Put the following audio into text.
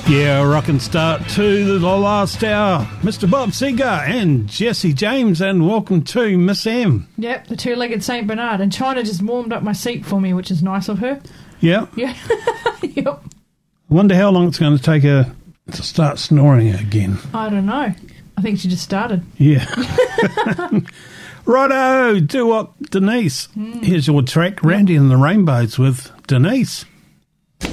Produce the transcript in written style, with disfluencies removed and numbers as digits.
Yeah, rockin' start to the last hour. Mr. Bob Seeger and Jesse James, and welcome to Miss M. Yep, the two-legged St. Bernard. And China just warmed up my seat for me, which is nice of her. Yeah. Yeah. Yep. I wonder how long it's going to take her to start snoring again. I don't know. I think she just started. Yeah. Righto, do what, Denise? Here's your track, Randy and the Rainbows with Denise.